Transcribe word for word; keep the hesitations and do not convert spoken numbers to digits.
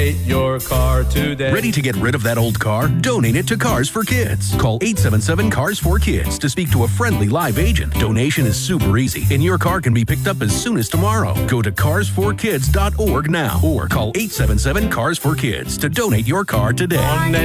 Donate your car today. Ready to get rid of that old car? Donate it to Cars for Kids. Call eight seven seven, C A R S for Kids to speak to a friendly live agent. Donation is super easy, and your car can be picked up as soon as tomorrow. Go to cars for kids dot org now or call eight seven seven, C A R S for Kids to donate your car today. One name